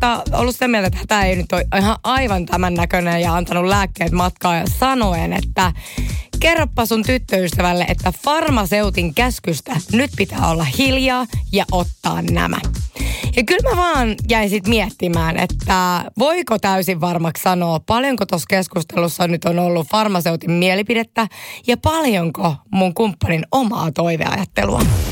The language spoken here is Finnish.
mutta ollut sitä mieltä, että tämä ei nyt ole ihan aivan tämän näköinen ja antanut lääkkeet matkaan ja sanoen, että kerropa sun tyttöystävälle, että farmaseutin käskystä nyt pitää olla hiljaa ja ottaa nämä. Ja kyllä mä vaan jäin sit miettimään, että voiko täysin varmaksi sanoa, paljonko tuossa keskustelussa nyt on ollut farmaseutin mielipidettä ja paljonko mun kumppanin omaa toiveajattelua.